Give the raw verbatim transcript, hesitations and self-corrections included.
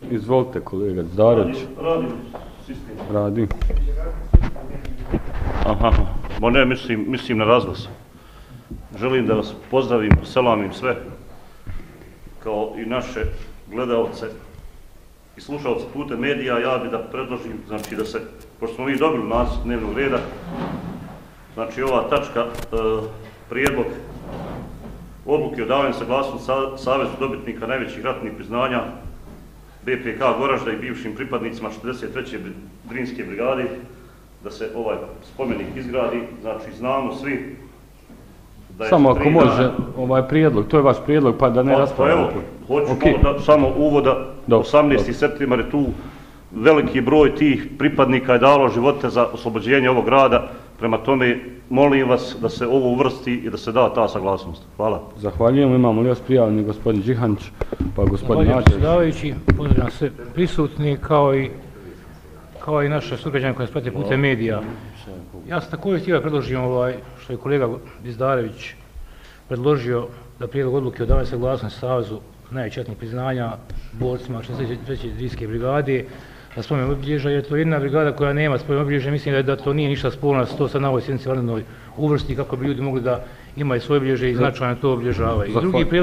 Izvolite, kolega Zdarević. Radi sistem. Radi. Aha, ma ne, mislim, mislim na razglas. Želim da vas pozdravim, selamim sve, kao i naše gledalce i slušalce putem medija. Ja bi da predložim, znači da se, pošto smo mi dobili nacrt dnevnog reda, znači ova tačka, e, prijedlog odluke o davanju saglasnosti Savezu dobitnika najvećih ratnih priznanja B P K Goražda i bivšim pripadnicima četrdeset treće Drinske brigade, da se ovaj spomenik izgradi. Znači znamo svi da je samo ako može dana, ovaj prijedlog, to je vaš prijedlog, pa da ne pa, raspravljamo. Pa evo, hoću okay. malo da, samo uvoda, do, osamnaesti do. septembar je tu, veliki broj tih pripadnika je dalo živote za oslobođenje ovog grada, prema tome molim vas da se ovo uvrsti i da se da ta saglasnost. Hvala. Zahvaljujem, imamo li vas prijavljeni gospodin Đihanić, pa gospodin Načević. Predsjedavajući, pozdravljam sve prisutni kao i kao i naše sugrađane koje nas prate putem medija. Ja sam također htio da predložim ovaj, što je kolega Zdarević predložio, da prijedlog odluke o davanju saglasnosti Savezu najvećih ratnih priznanja borcima četrdeset treće Drinske brigade na spomen obilježja, jer to je jedna brigada koja nema spomen obilježja. Mislim da, je, da to nije ništa sporno, da se to sad na ovoj sjednici vanrednoj uvrsti kako bi ljudi mogli da imaju svoje obilježje i značajno to obilježavaju.